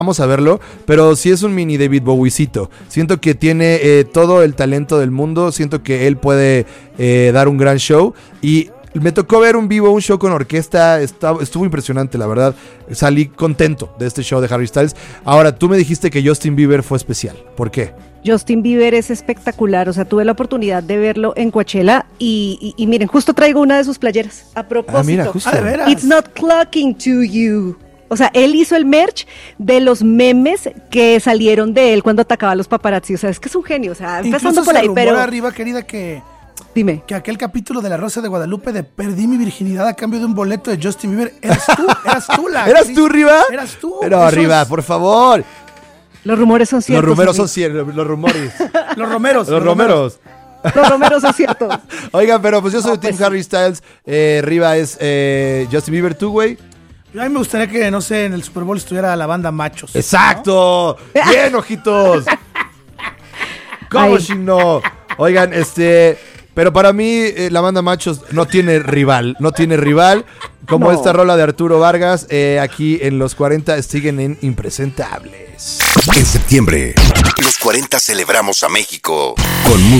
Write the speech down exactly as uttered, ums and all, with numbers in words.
Vamos a verlo, pero sí es un mini David Bowiecito. Siento que tiene eh, todo el talento del mundo, siento que él puede eh, dar un gran show y me tocó ver un vivo, un show con orquesta, estaba, estuvo impresionante, la verdad. Salí contento de este show de Harry Styles. Ahora, tú me dijiste que Justin Bieber fue especial, ¿por qué? Justin Bieber es espectacular, o sea, tuve la oportunidad de verlo en Coachella y, y, y miren, justo traigo una de sus playeras, a propósito. Ah, mira, justo. Ah, ¿de veras? It's not clocking to you. O sea, él hizo el merch de los memes que salieron de él cuando atacaba a los paparazzi. O sea, es que es un genio. O sea, empezando Incluso por se ahí, rumora pero... arriba, querida, que, Dime. que aquel capítulo de La Rosa de Guadalupe de Perdí mi virginidad a cambio de un boleto de Justin Bieber, eras tú, eras tú la ¿Eras actriz. tú, Riva? Eras tú. Pero Eso arriba, es- por favor. Los rumores son ciertos. Los rumeros son amigo. ciertos, los rumores. Los Romeros. Los romeros. Los rumores son ciertos. Oigan, pero pues yo soy No, de Team pues- Harry Styles. Eh, Riva es eh, Justin Bieber, tú, güey. A mí me gustaría que, no sé, en el Super Bowl estuviera la banda Machos. ¡Exacto! ¡Bien, ojitos! ¿Cómo Ay. si no? Oigan, este... Pero para mí, eh, la banda Machos no tiene rival. No tiene rival. Como No. esta rola de Arturo Vargas, eh, aquí en los cuarenta siguen en Impresentables. En septiembre, los cuarenta celebramos a México con música.